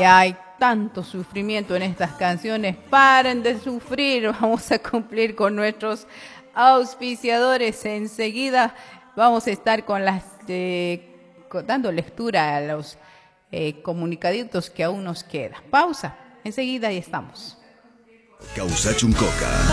hay tanto sufrimiento en estas canciones. Paren de sufrir, vamos a cumplir con nuestros auspiciadores. Enseguida vamos a estar con las dando lectura a los comunicaditos que aún nos queda. Pausa, enseguida ya estamos. Causachuncoca.